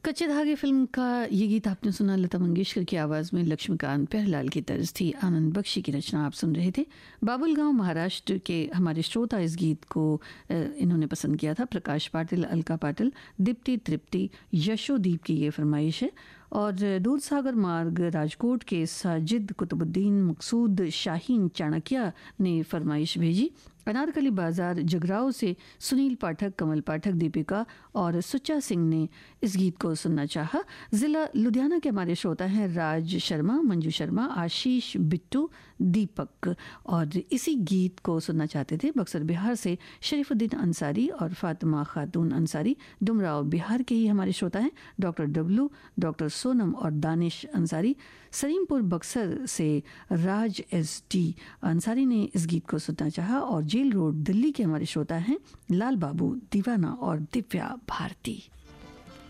कच्चे धागे फिल्म का ये गीत आपने सुना। लता मंगेशकर की आवाज़ में लक्ष्मीकांत प्यारेलाल की तर्ज थी। आनंद बख्शी की रचना आप सुन रहे थे। बाबुलगांव महाराष्ट्र के हमारे श्रोता इस गीत को इन्होंने पसंद किया था। प्रकाश पाटिल, अलका पाटिल, दीप्ति तृप्ति, यशोदीप की ये फरमाइश है। और दूधसागर मार्ग राजकोट के साजिद कुतुबुद्दीन मकसूद शाहीन चाणक्या ने फरमाइश भेजी। अनारकली बाजार जगराव से सुनील पाठक, कमल पाठक, दीपिका और सुच्चा सिंह ने इस गीत को सुनना चाहा। ज़िला लुधियाना के हमारे श्रोता हैं राज शर्मा, मंजू शर्मा, आशीष, बिट्टू, दीपक और इसी गीत को सुनना चाहते थे बक्सर बिहार से शरीफुद्दीन अंसारी और फातिमा खातून अंसारी। डुमराव बिहार के ही हमारे श्रोता हैं डॉक्टर डब्लू, डॉक्टर सोनम और दानिश अंसारी। सलीमपुर बक्सर से राज एस टी अंसारी ने इस गीत को सुनना चाहा। और जेल रोड दिल्ली के हमारे श्रोता हैं लाल बाबू, दीवाना और दिव्या भारती।